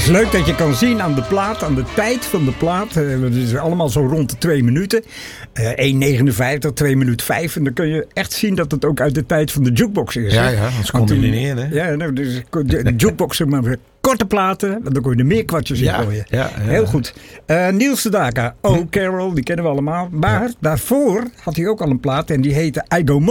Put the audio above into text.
leuk dat je kan zien aan de plaat, aan de tijd van de plaat. Het is allemaal zo rond de 2 minuten. 1,59, 2 minuten 5. En dan kun je echt zien dat het ook uit de tijd van de jukebox is. Ja, dat kon je niet hè? Ja, nou, dus de jukebox, maar weer korte platen. Want dan kon je er meer kwartjes in gooien. Ja. Heel goed. Niels Sedaka, Oh Carol, die kennen we allemaal. Maar daarvoor had hij ook al een plaat en die heette I Go